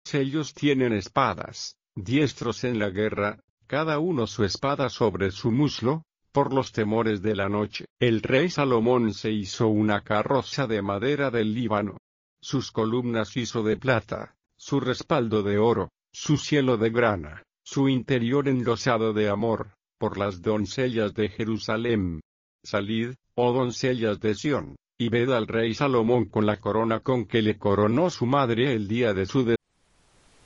Ellos tienen espadas, diestros en la guerra, cada uno su espada sobre su muslo, por los temores de la noche. El rey Salomón se hizo una carroza de madera del Líbano. Sus columnas hizo de plata, su respaldo de oro, su cielo de grana, su interior enlosado de amor, por las doncellas de Jerusalén. Salid, oh doncellas de Sión, y ved al rey Salomón con la corona con que le coronó su madre el día de su